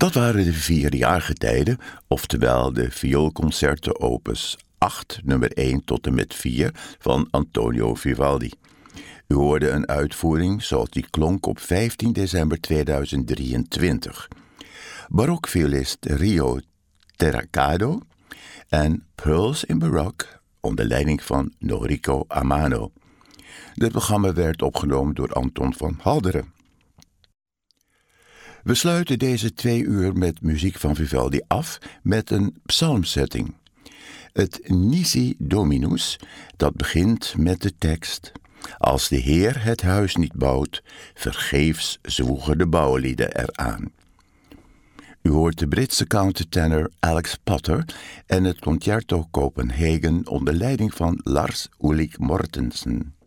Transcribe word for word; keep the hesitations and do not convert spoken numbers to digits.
Dat waren de vier jaargetijden, oftewel de vioolconcerten opus acht, nummer één tot en met vier van Antonio Vivaldi. U hoorde een uitvoering zoals die klonk op vijftien december tweeduizend drieëntwintig. Barokviolist Rio Terracado en Pearls in Baroque onder leiding van Noriko Amano. Dit programma werd opgenomen door Anton van Halderen. We sluiten deze twee uur met muziek van Vivaldi af met een psalmsetting. Het Nisi Dominus, dat begint met de tekst: Als de Heer het huis niet bouwt, vergeefs zwoegen de bouwlieden eraan. U hoort de Britse countertenor Alex Potter en het Concerto Copenhagen onder leiding van Lars Ulrik Mortensen.